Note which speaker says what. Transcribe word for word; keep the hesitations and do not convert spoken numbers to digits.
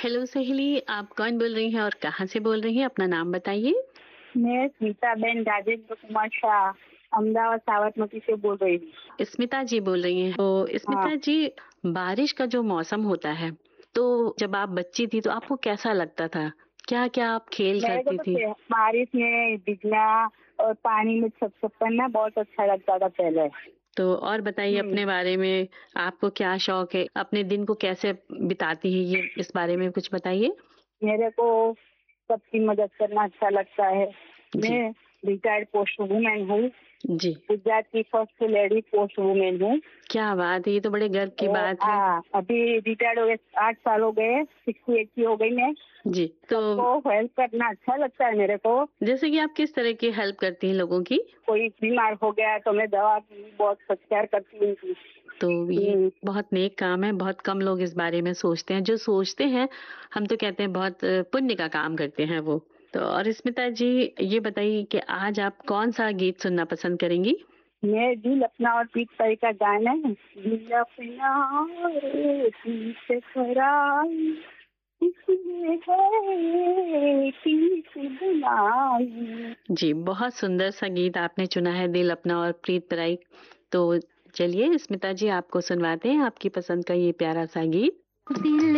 Speaker 1: Hello सहेली, आप कौन बोल रही हैं और कहाँ से बोल रही हैं? अपना नाम बताइए।
Speaker 2: मैं स्मिताबेन राजेंद्र कुमार शाह अहमदाबाद साबरमती से बोल रही हूँ।
Speaker 1: स्मिता जी बोल रही हैं। तो
Speaker 2: हाँ,
Speaker 1: स्मिता जी, बारिश का जो मौसम होता है, तो जब आप बच्ची थी तो आपको कैसा लगता था? क्या क्या आप खेल
Speaker 2: मेरे को
Speaker 1: करती
Speaker 2: तो
Speaker 1: थी?
Speaker 2: पे- बारिश में भीगना और पानी में छप छप करना बहुत अच्छा लगता था पहले।
Speaker 1: तो और बताइए
Speaker 2: हम्म,
Speaker 1: अपने बारे में। आपको क्या शौक है? अपने दिन को कैसे बिताती है, ये इस बारे में कुछ बताइए।
Speaker 2: मेरे को सबकी मदद करना अच्छा लगता है।
Speaker 1: जी।
Speaker 2: मैं रिटायर्ड पोस्ट वुमेन हूँ।
Speaker 1: जी।
Speaker 2: गुजरात की फर्स्ट लेडी पोस्ट वुमेन हूँ।
Speaker 1: क्या बात है, ये तो बड़े गर्व की
Speaker 2: और
Speaker 1: बात है।
Speaker 2: हाँ, अभी रिटायर्ड हो गए, आठ साल हो गए, सिक्सटी एट की हो गई मैं।
Speaker 1: जी। तो
Speaker 2: सबको हेल्प करना अच्छा लगता है मेरे को।
Speaker 1: जैसे कि आप किस तरह की हेल्प करती हैं लोगों की?
Speaker 2: कोई बीमार हो गया तो मैं दवा की बहुत सत्कार करती हूँ उनकी।
Speaker 1: तो ये
Speaker 2: हम्म,
Speaker 1: बहुत नेक काम है, बहुत कम लोग इस बारे में सोचते हैं। जो सोचते हैं, हम तो कहते हैं बहुत अ, पुण्य का काम करते हैं वो। तो और स्मिता जी, ये बताइए कि आज आप कौन-सा गीत सुनना पसंद करेंगी?
Speaker 2: मैं दिल अपना और पीत परी का गाना है। दिल अपना रे पीत पराई, इसलिए है पीत बुलाई।
Speaker 1: जी, बहुत सुंदर सा गीत आपने चुना है, दिल अपना और प्रीत पराई। तो चलिए स्मिता जी, आपको सुनवाते हैं आपकी पसंद का ये प्यारा सा गीत। दिल